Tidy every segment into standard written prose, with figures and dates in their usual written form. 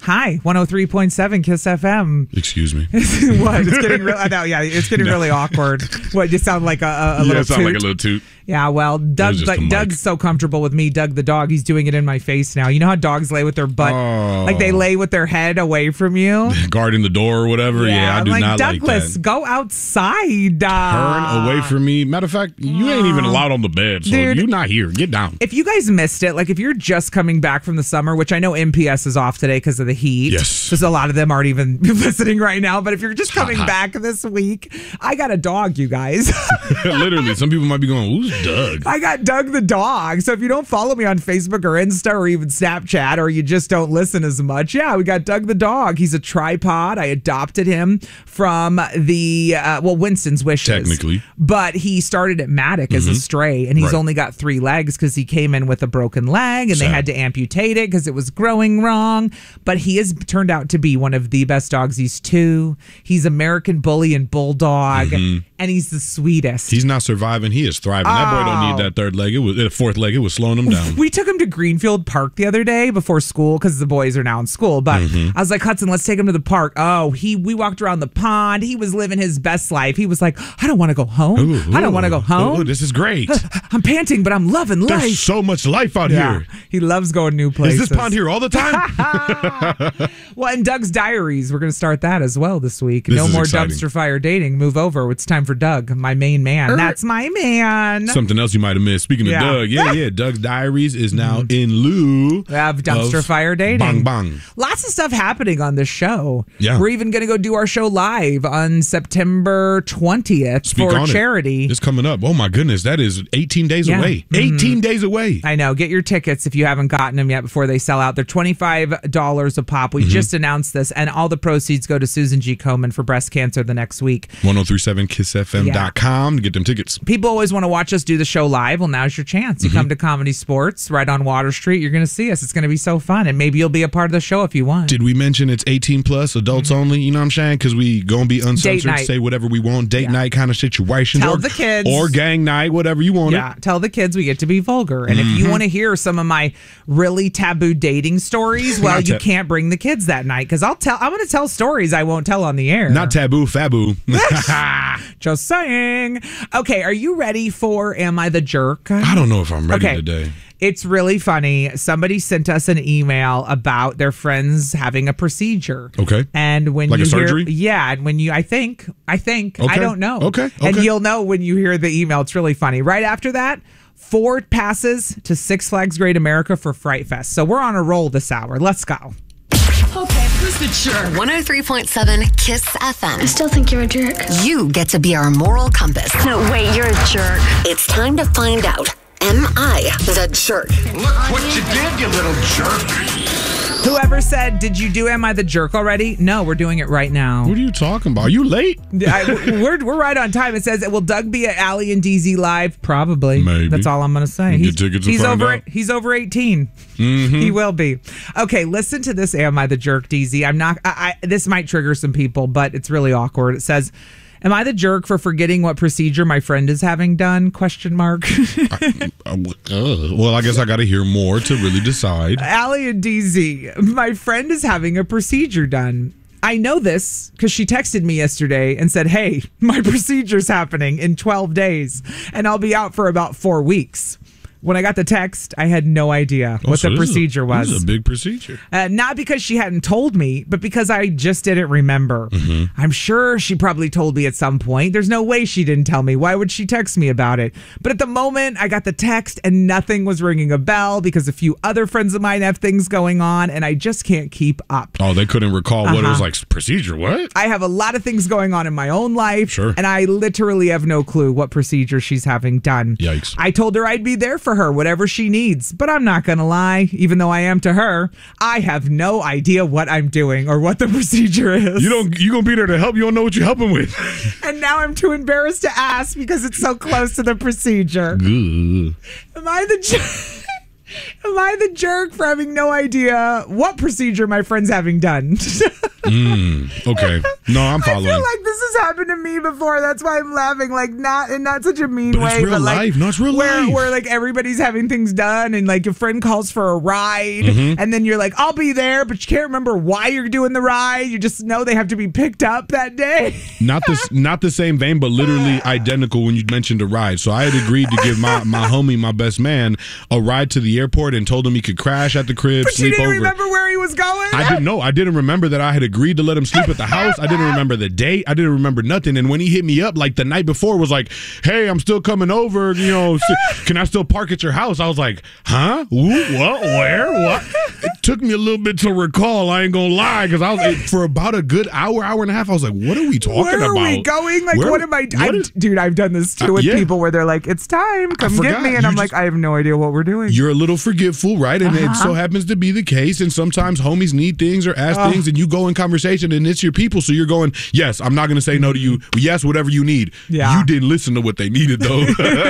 Hi, 103.7 Kiss FM. Excuse me. What? It's getting it's getting really awkward. What? You sound like a little toot. Sound like a little toot. Yeah, well, Doug's so comfortable with me. Doug the dog, he's doing it in my face now. You know how dogs lay with their butt, like they lay with their head away from you, guarding the door or whatever. Yeah, I do not Douglas, like that. Go outside. Turn away from me. Matter of fact, you ain't even allowed on the bed, so Dude, you're not here. Get down. If you guys missed it, like if you're just coming back from the summer, which I know MPS is off today because of the heat. Yes. Because a lot of them aren't even listening right now. But if you're just coming back this week, I got a dog, you guys. Literally, some people might be going, "Who's Doug?" I got Doug the dog. So if you don't follow me on Facebook or Insta or even Snapchat, or you just don't listen as much, we got Doug the dog. He's a tripod. I adopted him from the Winston's wishes, technically, but he started at Matic as a stray, and he's only got 3 legs because he came in with a broken leg, and they had to amputate it because it was growing wrong. But he has turned out to be one of the best dogs. He's 2. He's American Bully and Bulldog, and he's the sweetest. He's not surviving. He is thriving. That boy don't need that 3rd leg. It was 4th leg. It was slowing him down. We took him to Greenfield Park the other day before school because the boys are now in school. But I was like, Hudson, let's take him to the park. We walked around the pond. He was living his best life. He was like, I don't want to go home. I don't want to go home. This is great. I'm panting, but I'm loving life. There's so much life out here. He loves going new places. Is this pond here all the time? Well, and Doug's Diaries, we're going to start that as well this week. No more exciting. Dumpster fire dating. Move over. It's time for Doug, my main man. That's my man. Something else you might have missed. Speaking of Doug, Doug's Diaries is now in lieu of dumpster fire dating. Bang bang. Lots of stuff happening on this show. Yeah. We're even going to go do our show live on September 20th for charity. It's coming up. Oh my goodness, that is 18 days away. 18 days away. I know. Get your tickets if you haven't gotten them yet before they sell out. They're $25 a pop. We just announced this, and all the proceeds go to Susan G. Komen for breast cancer the next week. 1037kissfm.com to get them tickets. People always want to watch us do the show live. Well, now's your chance. You come to Comedy Sports right on Water Street. You're going to see us. It's going to be so fun, and maybe you'll be a part of the show if you want. Did we mention it's 18 plus, adults only? You know what I'm saying? Because we going to be uncensored, say whatever we want, date night kind of situation. Tell the kids. Or gang night, whatever you want. Yeah, tell the kids we get to be vulgar. And if you want to hear some of my really taboo dating stories, well, you can't bring the kids that night because I'm going to tell stories I won't tell on the air. Not taboo, fabu. Just saying. Okay, are you ready for Am I the Jerk? I don't know if I'm ready today. It's really funny. Somebody sent us an email about their friends having a procedure. Okay. And when like you a surgery? And when you, I think, okay. I don't know. Okay. And you'll know when you hear the email. It's really funny. Right after that, 4 passes to Six Flags Great America for Fright Fest. So we're on a roll this hour. Let's go. Okay, who's the jerk? 103.7 Kiss FM. I still think you're a jerk. You get to be our moral compass. No, wait, you're a jerk. It's time to find out. Am I the jerk? Look what you did, you little jerk. Whoever said, did you do Am I the Jerk already? No, we're doing it right now. What are you talking about? Are you late? We're right on time. It says, will Doug be at Allie and DZ live? Probably. Maybe. That's all I'm going to say. He's over 18. He will be. Okay, listen to this Am I the Jerk, DZ. This might trigger some people, but it's really awkward. It says, am I the jerk for forgetting what procedure my friend is having done? ? Well, I guess I got to hear more to really decide. Allie and DZ, my friend is having a procedure done. I know this because she texted me yesterday and said, hey, my procedure's happening in 12 days and I'll be out for about 4 weeks. When I got the text, I had no idea what the procedure was. This is a big procedure. Not because she hadn't told me, but because I just didn't remember. I'm sure she probably told me at some point. There's no way she didn't tell me. Why would she text me about it? But at the moment, I got the text and nothing was ringing a bell because a few other friends of mine have things going on and I just can't keep up. Oh, they couldn't recall what it was like. Procedure, what? I have a lot of things going on in my own life. Sure. And I literally have no clue what procedure she's having done. Yikes. I told her I'd be there for her, whatever she needs. But I'm not going to lie, even though I am to her, I have no idea what I'm doing or what the procedure is. You going to be there to help. You don't know what you're helping with. And now I'm too embarrassed to ask because it's so close to the procedure. Am I the jerk? Am I the jerk for having no idea what procedure my friend's having done? Okay. No, I'm following. I feel like this has happened to me before. That's why I'm laughing. Like, not in not such a mean way. It's real but like, life. No, it's real life. Where like everybody's having things done and like your friend calls for a ride and then you're like, I'll be there, but you can't remember why you're doing the ride. You just know they have to be picked up that day. Not the same vein, but literally identical when you mentioned a ride. So I had agreed to give my homie, my best man, a ride to the airport and told him he could crash at the crib, but sleep you didn't over. remember where he was going? I didn't know. I didn't remember that I had agreed to let him sleep at the house. I didn't remember the date. I didn't remember nothing. And when he hit me up like the night before, was like, hey, I'm still coming over. You know, can I still park at your house? I was like, huh? Ooh, what? Where? What? It took me a little bit to recall. I ain't gonna lie, because I was for about a good hour and a half. I was like, what are we talking about? Where are we going? Like, what am I? Dude, I've done this too with people where they're like, it's time. Come get me. And I'm like, I have no idea what we're doing. You're a little forgetful, right? And it so happens to be the case. And sometimes homies need things or ask things, and you go in conversation, and it's your people. So you're going, yes, I'm not going to say no to you. Yes, whatever you need. Yeah. You didn't listen to what they needed, though.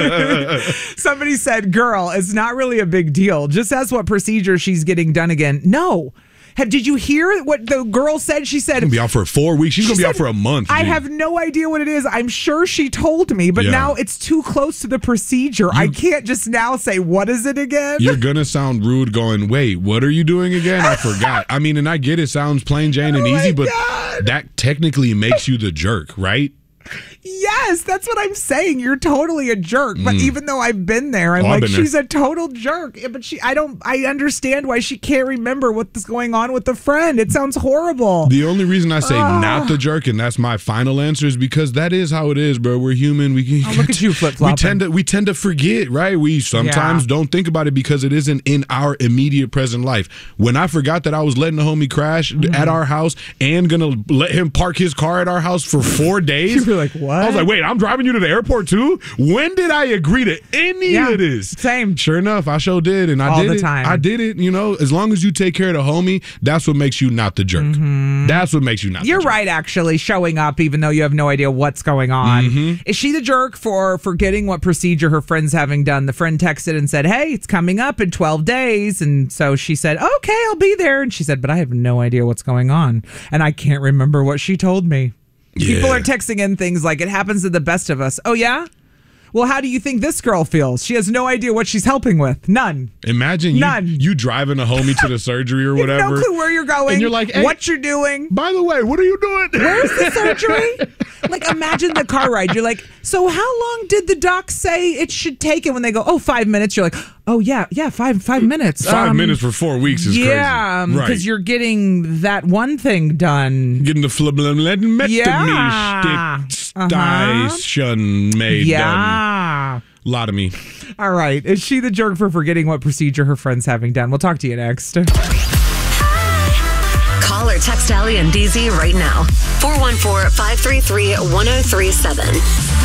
Somebody said, girl, it's not really a big deal. Just ask what procedure she's getting done again. No. Did you hear what the girl said? She said, she's going to be out for 4 weeks. She's going to be out for a month. I have no idea what it is. I'm sure she told me, but now it's too close to the procedure. I can't just now say, what is it again? You're going to sound rude going, wait, what are you doing again? I forgot. I mean, and I get it sounds plain Jane and easy, but that technically makes you the jerk, right? Yes, that's what I'm saying. You're totally a jerk. But even though I've been there, I'm like, she's a total jerk. But I understand why she can't remember what's going on with the friend. It sounds horrible. The only reason I say not the jerk, and that's my final answer, is because that is how it is, bro. We're human. Look at you flip-flopping. We tend to forget, right? We sometimes don't think about it because it isn't in our immediate present life. When I forgot that I was letting the homie crash at our house and gonna let him park his car at our house for 4 days. You were like, what? I was like, wait, I'm driving you to the airport too? When did I agree to any of this? Same. Sure enough, I sure did. And I did it. All the time. I did it. You know, as long as you take care of the homie, that's what makes you not the jerk. That's what makes you not the jerk. You're right, actually, showing up even though you have no idea what's going on. Is she the jerk for forgetting what procedure her friend's having done? The friend texted and said, hey, it's coming up in 12 days. And so she said, okay, I'll be there. And she said, but I have no idea what's going on. And I can't remember what she told me. Yeah. People are texting in things like, it happens to the best of us. Oh, yeah? Well, how do you think this girl feels? She has no idea what she's helping with. None. Imagine you driving a homie to the surgery or whatever. You have no clue where you're going. And you're like, hey, what you're doing. By the way, what are you doing? Where's the surgery? Like, imagine the car ride. You're like, so how long did the doc say it should take? And when they go, 5 minutes, you're like, oh, yeah, 5 minutes. 5 minutes for 4 weeks is crazy. Yeah, because you're getting that one thing done. Getting the station made done. Lot of me. All right. Is she the jerk for forgetting what procedure her friend's having done? We'll talk to you next. Call or text Allie and DZ right now. 414-533-1037.